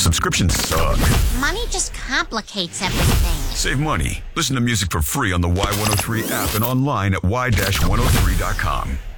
subscriptions suck. Money just complicates everything. Save money. Listen to music for free on the Y103 app and online at y-103.com.